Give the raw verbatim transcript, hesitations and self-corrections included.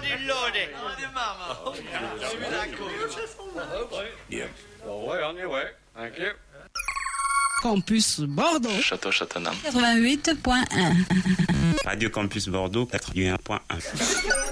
di lode. Yeah. Well, way on your way. Thank you. Campus Bordeaux. Château-Châteauneuf. quatre-vingt-huit point un. Radio Campus Bordeaux, quatre-vingt-un point un.